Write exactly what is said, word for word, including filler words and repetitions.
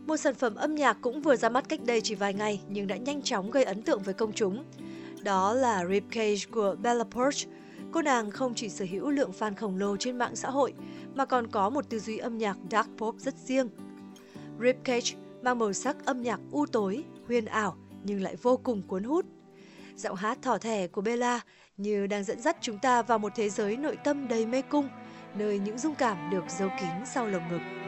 Một sản phẩm âm nhạc cũng vừa ra mắt cách đây chỉ vài ngày nhưng đã nhanh chóng gây ấn tượng với công chúng. Đó là Ribcage của Bella Poarch. Cô nàng không chỉ sở hữu lượng fan khổng lồ trên mạng xã hội mà còn có một tư duy âm nhạc dark pop rất riêng. Ribcage mang màu sắc âm nhạc u tối, huyền ảo nhưng lại vô cùng cuốn hút. Giọng hát thỏ thẻ của Bella như đang dẫn dắt chúng ta vào một thế giới nội tâm đầy mê cung, nơi những dung cảm được giấu kín sau lồng ngực.